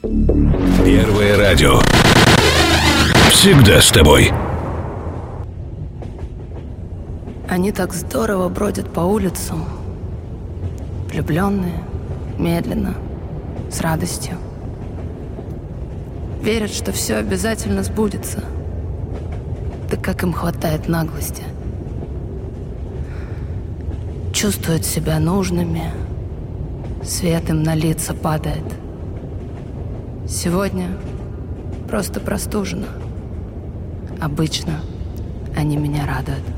Первое радио. Всегда с тобой. Они так здорово бродят по улицам, влюбленные, медленно, с радостью. Верят, что все обязательно сбудется. Да как им хватает наглости. Чувствуют себя нужными, свет им на лица падает. Сегодня просто простужена. Обычно они меня радуют.